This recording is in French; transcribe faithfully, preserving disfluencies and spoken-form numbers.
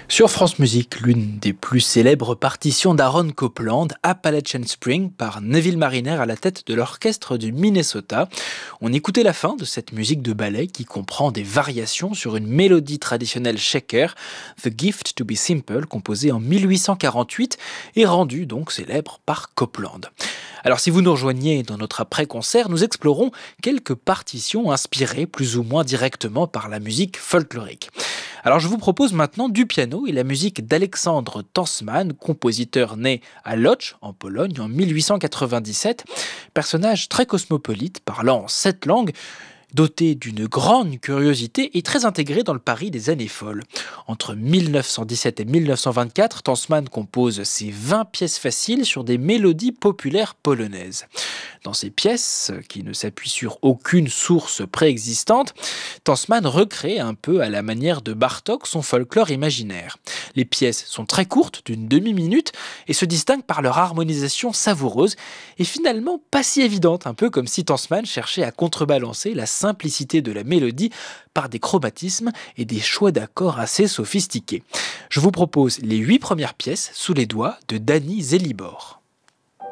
Sur France Musique, l'une des plus célèbres partitions d'Aaron Copland, Appalachian Spring, par Neville Marriner à la tête de l'orchestre du Minnesota. On écoutait la fin de cette musique de ballet qui comprend des variations sur une mélodie traditionnelle shaker, The Gift to be Simple, composée en mille huit cent quarante-huit et rendue donc célèbre par Copland. Alors si vous nous rejoignez dans notre après-concert, nous explorons quelques partitions inspirées plus ou moins directement par la musique folklorique. Alors je vous propose maintenant du piano et la musique d'Alexandre Tansman, compositeur né à Łódź, en Pologne, en mille huit cent quatre-vingt-dix-sept. Personnage très cosmopolite, parlant en sept langues, doté d'une grande curiosité et très intégré dans le Paris des années folles. Entre mille neuf cent dix-sept et mille neuf cent vingt-quatre, Tansman compose ses vingt pièces faciles sur des mélodies populaires polonaises. Dans ces pièces, qui ne s'appuient sur aucune source préexistante, Tansman recrée un peu à la manière de Bartók son folklore imaginaire. Les pièces sont très courtes, d'une demi-minute, et se distinguent par leur harmonisation savoureuse et finalement pas si évidente, un peu comme si Tansman cherchait à contrebalancer la simplicité de la mélodie par des chromatismes et des choix d'accords assez sophistiqués. Je vous propose les huit premières pièces sous les doigts de Danny Zelibor.